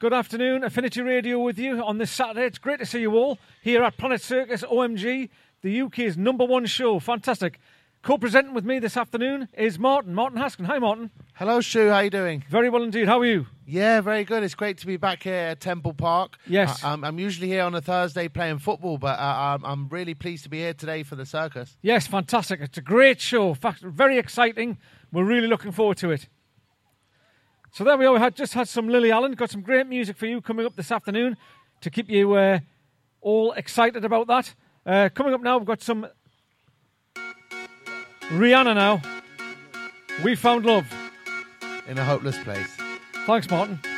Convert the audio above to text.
Good afternoon, Affinity Radio with you on this Saturday. It's great to see you all here at Planet Circus OMG, the UK's #1 show. Fantastic. Co-presenting with me this afternoon is Martin Haskin. Hi, Martin. Hello, Stu. How are you doing? Very well indeed. How are you? Yeah, very good. It's great to be back here at Temple Park. Yes. I'm usually here on a Thursday playing football, but I'm really pleased to be here today for the circus. Yes, fantastic. It's a great show. In fact, very exciting. We're really looking forward to it. So there we are. We just had some Lily Allen. Got some great music for you coming up this afternoon to keep you all excited about that. Coming up now, we've got some Rihanna now. We Found Love. In a hopeless place. Thanks, Martin.